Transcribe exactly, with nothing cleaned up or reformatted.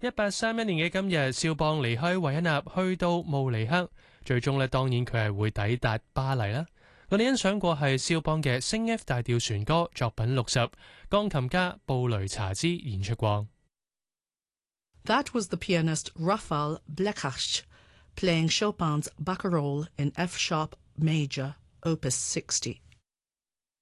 一八三一年嘅今日，肖邦離開維也納去到慕尼黑，最終呢，當然佢係會抵達巴黎啦。我哋欣賞過係肖邦嘅升 F 大調旋歌作品六十，鋼琴家布雷查茲演出過。 That was the pianist Rafal Blechach playing Chopin's Barcarolle in F sharp major, Opus sixty.